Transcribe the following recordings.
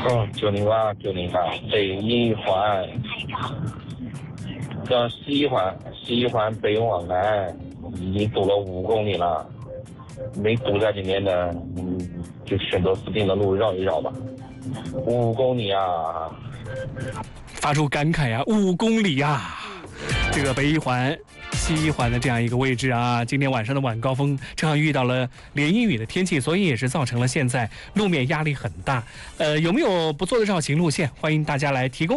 90北一环，到西环北往南已经堵了5公里了，没堵在里面的，就选择附近的路绕一绕吧。5公里啊！ 发出感慨啊，5公里啊！这个北一环、西一环的这样一个位置啊，今天晚上的晚高峰正好遇到了连阴雨的天气，所以也是造成了现在路面压力很大。有没有不错的绕行路线？欢迎大家来提供。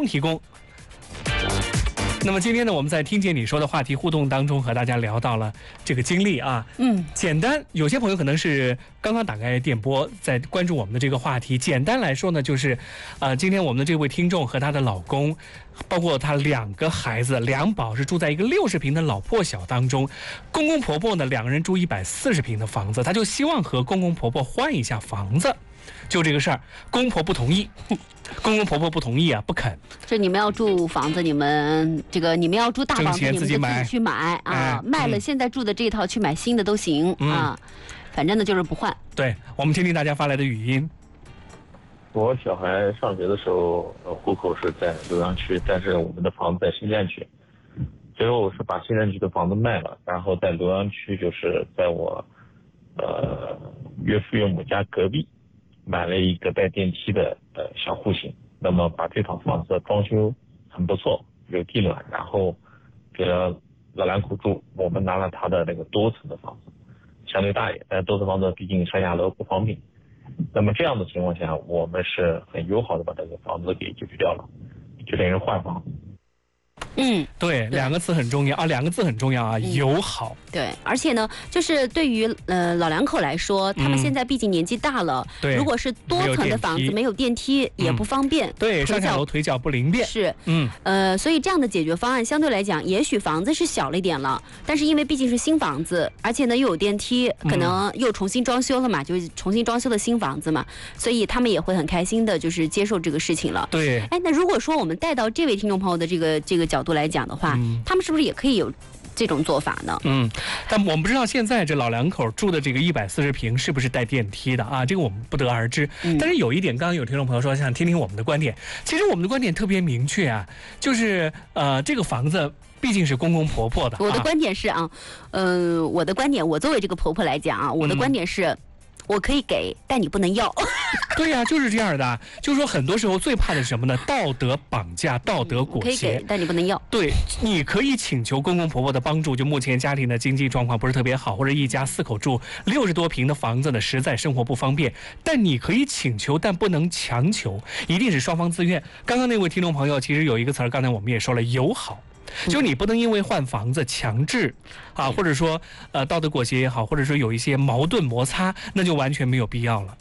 那么今天呢，我们在听见你说的话题互动当中，和大家聊到了这个经历啊。简单，有些朋友可能是刚刚打开电波，在关注我们的这个话题。简单来说呢，就是今天我们的这位听众和她的老公，包括她2个孩子2宝，是住在一个60平的老破小当中。公公婆婆呢2个人住140平的房子，她就希望和公公婆婆换一下房子。就这个事儿，公婆不同意，公公婆婆不同意啊，不肯。 这你们要住房子，你们要住大房子，你们就自己去买啊，卖了现在住的这套去买新的都行啊，反正呢就是不换。对， 我们听听大家发来的语音。 我小孩上学的时候，户口是在浏阳区，但是我们的房子在新站区。最后我是把新站区的房子卖了，然后在浏阳区，就是在我岳父岳母家隔壁。买了一个带电梯的小户型，那么把这套房子装修很不错，有地暖，然后给了老两口住。我们拿了他的那个多层的房子，相对大一点，但多层房子毕竟上下楼不方便。那么这样的情况下，我们是很友好的把这个房子给解决掉了，就等于换房。 对，2个字很重要啊，2个字很重要啊，友好。 对，而且呢，就是对于老两口来说，他们现在毕竟年纪大了，如果是多层的房子没有电梯也不方便， 对，上下楼腿脚不灵便。 是，所以这样的解决方案相对来讲，也许房子是小了一点了，但是因为毕竟是新房子，而且呢又有电梯，可能又重新装修了嘛，就是重新装修的新房子嘛，所以他们也会很开心的，就是接受这个事情了。 对， 那如果说我们带到这位听众朋友的这个角度来讲的话，他们是不是也可以有这种做法呢？ 但我们不知道现在这老两口住的这个140平是不是带电梯的啊？这个我们不得而知。但是有一点，刚刚有听众朋友说想听听我们的观点，其实我们的观点特别明确啊，就是这个房子毕竟是公公婆婆的。 我的观点是我的观点，我作为这个婆婆来讲啊，我的观点是。我可以给，但你不能要。 对呀，就是这样的。就是说，很多时候最怕的是什么呢？道德绑架、道德裹挟。 可以给，但你不能要。 对，你可以请求公公婆婆的帮助。就目前家庭的经济状况不是特别好，或者一家4口住60多平的房子呢，实在生活不方便。但你可以请求，但不能强求，一定是双方自愿。刚刚那位听众朋友其实有一个词儿，刚才我们也说了，友好。就你不能因为换房子强制啊，或者说道德裹挟也好，或者说有一些矛盾摩擦，那就完全没有必要了。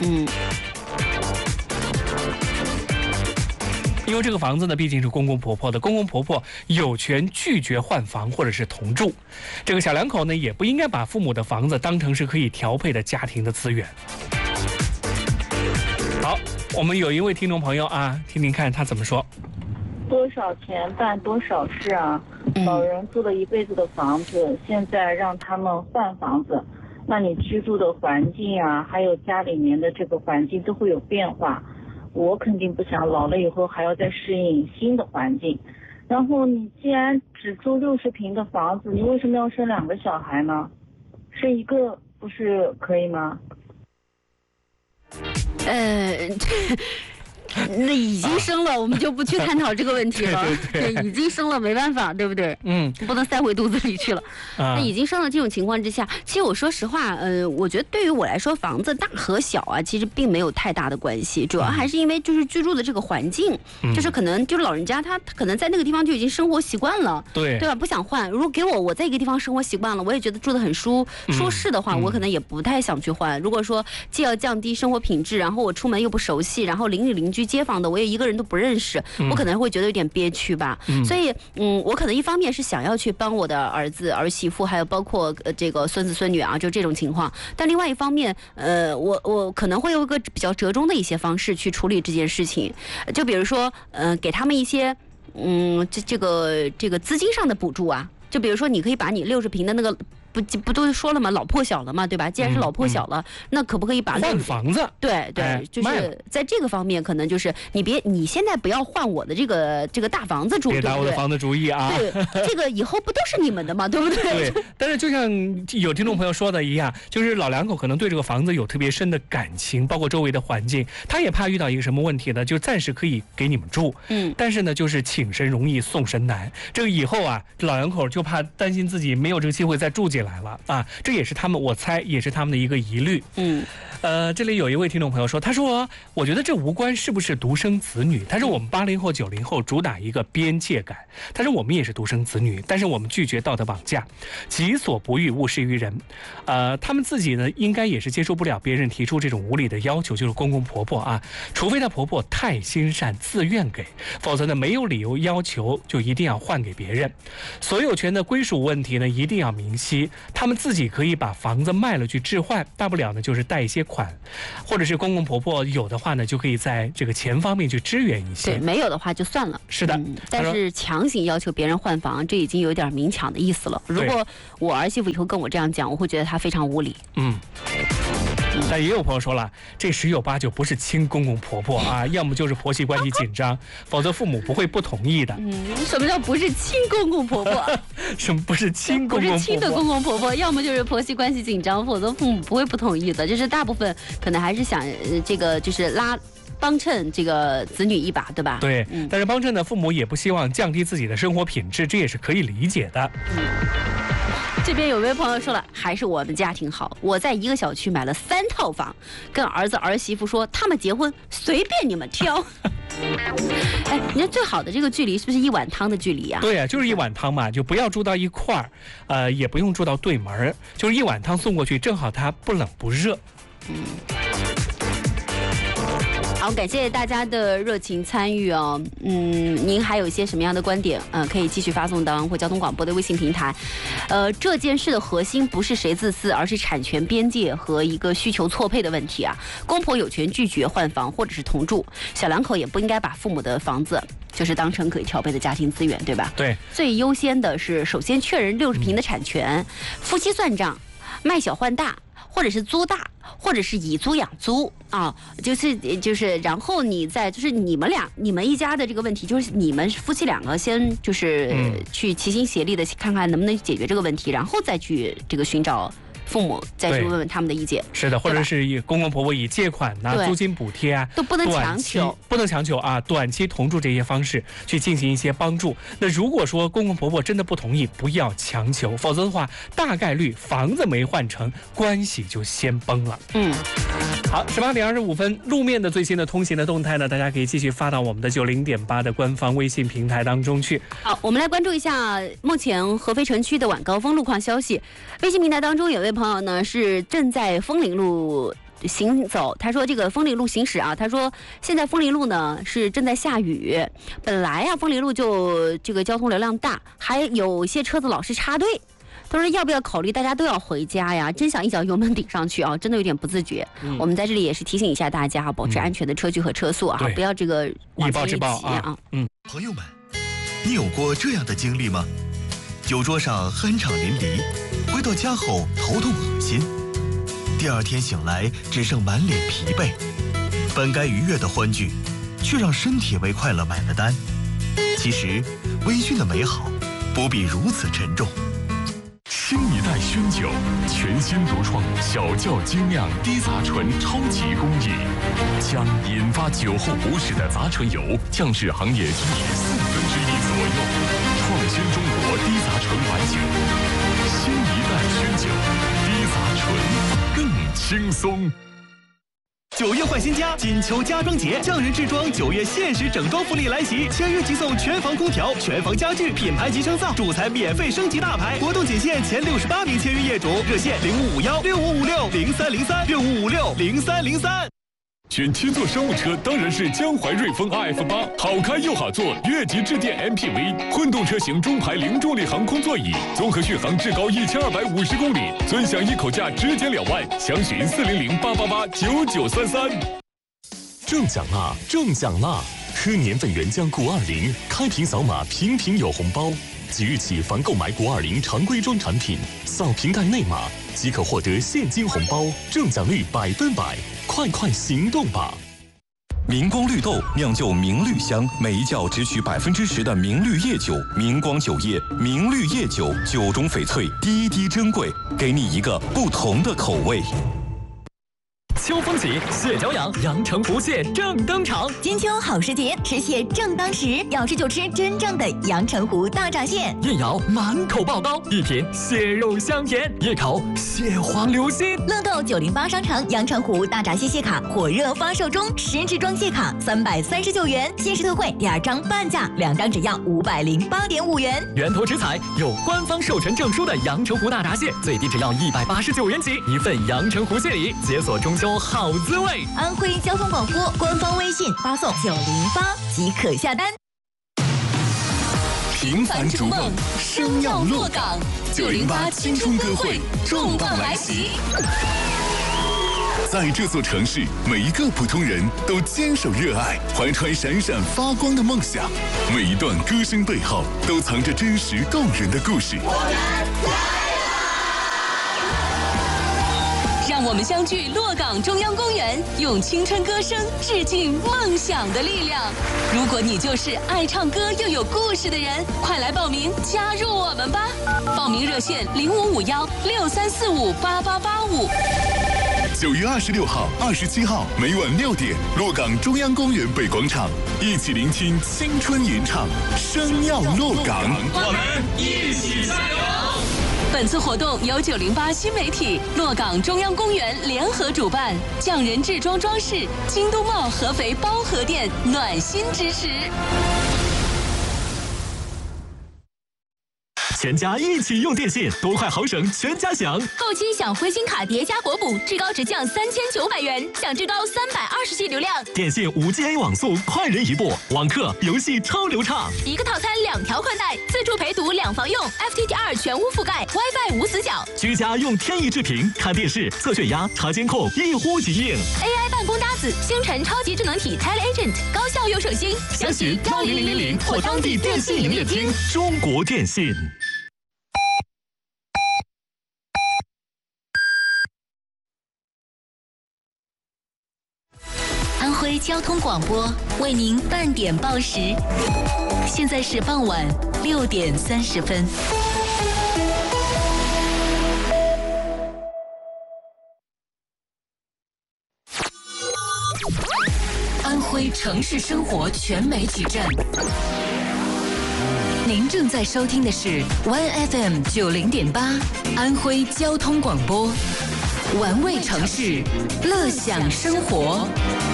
因为这个房子呢毕竟是公公婆婆的，公公婆婆有权拒绝换房或者是同住。这个小两口呢也不应该把父母的房子当成是可以调配的家庭的资源。好，我们有一位听众朋友啊，听听看他怎么说。 多少钱办多少事啊！老人住了一辈子的房子，现在让他们换房子，那你居住的环境啊，还有家里面的这个环境都会有变化。我肯定不想老了以后还要再适应新的环境。然后你既然只住60平的房子，你为什么要生2个小孩呢？生1个不是可以吗？ 那已经生了，我们就不去探讨这个问题了。对，已经生了，没办法，对不对？不能塞回肚子里去了。那已经生了这种情况之下，其实我说实话，我觉得对于我来说，房子大和小啊，其实并没有太大的关系，主要还是因为就是居住的这个环境，就是可能就是老人家他可能在那个地方就已经生活习惯了，对吧？不想换。如果给我在一个地方生活习惯了，我也觉得住得很舒适的话，我可能也不太想去换。如果说既要降低生活品质，然后我出门又不熟悉，然后邻居街坊的我也一个人都不认识，我可能会觉得有点憋屈吧。所以我可能一方面是想要去帮我的儿子儿媳妇，还有包括这个孙子孙女啊，就这种情况。但另外一方面我可能会有一个比较折中的一些方式去处理这件事情，就比如说给他们一些这个资金上的补助啊。就比如说，你可以把你60平的那个不都说了吗？老破小了嘛，对吧？既然是老破小了，那可不可以把换房子？ 对，就是在这个方面，可能就是你现在不要换我的这个大房子住， 别打我的房子主意啊！ 对，这个以后不都是你们的吗？对不对？ 对。但是就像有听众朋友说的一样，就是老两口可能对这个房子有特别深的感情，包括周围的环境，他也怕遇到一个什么问题呢？就暂时可以给你们住，但是呢，就是请神容易送神难。这个以后啊，老两口就怕担心自己没有这个机会再住进来了啊，这也是他们，我猜也是他们的一个疑虑。这里有一位听众朋友说，他说我觉得这无关是不是独生子女，他说我们80后90后主打一个边界感，他说我们也是独生子女，但是我们拒绝道德绑架，己所不欲勿施于人。他们自己呢应该也是接受不了别人提出这种无理的要求，就是公公婆婆啊，除非他婆婆太心善自愿给，否则呢没有理由要求就一定要换给别人。所有权的归属问题呢一定要明晰，他们自己可以把房子卖了去置换，大不了呢就是贷一些款，或者是公公婆婆有的话呢就可以在这个钱方面去支援一些， 对，没有的话就算了。 是的， 但是强行要求别人换房，这已经有点明抢的意思了。如果我儿媳妇以后跟我这样讲，我会觉得她非常无理。 但也有朋友说了，这10有8就不是亲公公婆婆啊，要么就是婆媳关系紧张，否则父母不会不同意的。 什么叫不是亲公公婆婆？ 什么不是亲公公婆婆？ 不是亲的公公婆婆，要么就是婆媳关系紧张，否则父母不会不同意的。就是大部分可能还是想这个就是帮衬这个子女一把，对吧？ 对，但是帮衬的父母也不希望降低自己的生活品质，这也是可以理解的。 这边有位朋友说了，还是我们家庭好，我在一个小区买了3套房，跟儿子儿媳妇说他们结婚随便你们挑。哎，你看最好的这个距离是不是1碗汤的距离啊？ 对啊，就是1碗汤嘛，就不要住到一块儿，也不用住到对门，就是1碗汤送过去，正好它不冷不热。 好，感谢大家的热情参与哦。您还有一些什么样的观点？可以继续发送到安徽交通广播的微信平台。这件事的核心不是谁自私，而是产权边界和一个需求错配的问题啊。公婆有权拒绝换房或者是同住，小两口也不应该把父母的房子就是当成可以调配的家庭资源，对吧？ 对。最优先的是首先确认60平的产权，夫妻算账，卖小换大。或者是租大，或者是以租养租啊，就是，然后你再就是你们一家的这个问题，就是你们夫妻2个先就是去齐心协力的看看能不能解决这个问题，然后再去这个寻找父母，再去问问他们的意见。 是的，或者是以公公婆婆以借款租金补贴啊， 都不能强求， 啊，短期同住这些方式去进行一些帮助。那如果说公公婆婆真的不同意，不要强求，否则的话，大概率房子没换成，关系就先崩了。好，18点25分，路面的最新的通行的动态呢，大家可以继续发到我们的90.8的官方微信平台当中去。 好，我们来关注一下目前合肥城区的晚高峰路况消息。微信平台当中有位朋友呢是正在枫林路行走，他说这个枫林路行驶啊，他说现在枫林路呢是正在下雨，本来啊枫林路就这个交通流量大，还有一些车子老是插队。他说要不要考虑大家都要回家呀？真想一脚油门顶上去啊，真的有点不自觉。我们在这里也是提醒一下大家，保持安全的车距和车速啊，不要这个以暴制暴啊。 朋友们，你有过这样的经历吗？酒桌上酣畅淋漓，回到家后头痛恶心，第2天醒来只剩满脸疲惫，本该愉悦的欢聚，却让身体为快乐买了单。其实，微醺的美好不必如此沉重。 新一代熏酒，全新独创小窖精酿低杂醇超级工艺，将引发酒后不适的杂醇油降至行业均值1/4左右，创新中国低杂醇白酒。新一代熏酒，低杂醇更轻松。 9月换新家，金秋家装节，匠人制装9月限时整装福利来袭，签约即送全房空调、全房家具，品牌级升造，主材免费升级大牌。活动仅限前68名签约业主，热线05516556030365560303。 选七座商务车当然是江淮瑞风 RF8，好开又好坐，越级致电 MPV， 混动车型中排零重力航空座椅，综合续航至高1250公里，尊享一口价直减2万，详询400-888-9933。中奖啦！中奖啦！喝年份原浆固20，开瓶扫码瓶瓶有红包。 即日起凡购买520常规装产品，扫瓶盖内码即可获得现金红包，中奖率100%，快行动吧！ 明光绿豆酿就明绿香，每一窖只取10%的明绿叶酒。明光酒业明绿叶酒，酒中翡翠，滴滴珍贵，给你一个不同的口味。 秋风起，蟹脚痒，阳澄湖蟹正登场。 金秋好时节，吃蟹正当时，要吃就吃真正的阳澄湖大闸蟹。 一咬满口爆刀，一品蟹肉香甜，一口蟹黄流心。 乐购908商城阳澄湖大闸蟹卡火热发售中，10支装蟹卡339元，限时特惠第2张半价，2张只要508.5元。 源头食材有官方授权证书的阳澄湖大闸蟹，最低只要189元起，一份阳澄湖蟹礼，解锁中秋好滋味！ 安徽交通广播官方微信发送908即可下单。 平凡逐梦，生要落岗。908青春歌会重磅来袭！在这座城市，每一个普通人都坚守热爱，怀揣闪闪发光的梦想。每一段歌声背后，都藏着真实动人的故事。 让我们相聚洛岗中央公园，用青春歌声致敬梦想的力量。如果你就是爱唱歌又有故事的人，快来报名加入我们吧！报名热线055163458885。 9月26号、27号每晚6点，洛岗中央公园北广场，一起聆听青春吟唱，生要洛岗， 我们一起加油！ 本次活动由908新媒体、洛岗中央公园联合主办，匠人制装装饰、京都茂合肥包河店暖心支持。 全家一起用电信，多快好省，全家享。 购期享灰星卡叠加国补，至高直降3900元，享至高320G 流量。 电信5G网速，快人一步，网课游戏超流畅。 一个套餐2条宽带，自助陪读2房用 ，FTTR 全屋覆盖 ，WiFi 无死角。 居家用天翼智屏看电视、测血压、查监控，一呼即应。 AI 办公搭子，星辰超级智能体 TeleAgent， 高效又省心。 详询10000或当地电信营业厅。中国电信。 安徽交通广播为您半点报时，现在是傍晚6点30分。安徽城市生活全媒体站，您正在收听的是 OneFM 90.8安徽交通广播，玩味城市，乐享生活。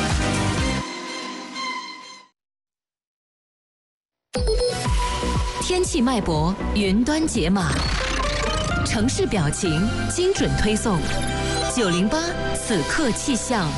天气脉搏，云端解码，城市表情，精准推送。908此刻气象。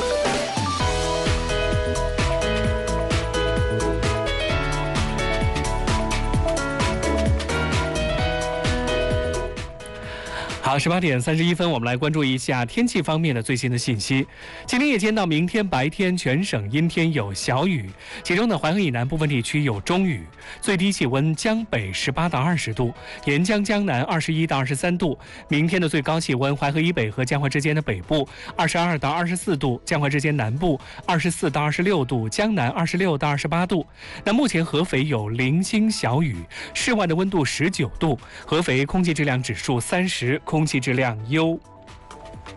好，18点31分，我们来关注一下天气方面的最新的信息。今天夜间到明天白天，全省阴天有小雨，其中呢，淮河以南部分地区有中雨，最低气温江北18到20度，沿江江南21到23度。明天的最高气温，淮河以北和江淮之间的北部22到24度，江淮之间南部24到26度，江南26到28度。那目前合肥有零星小雨，室外的温度19度，合肥空气质量指数30，空气质量优。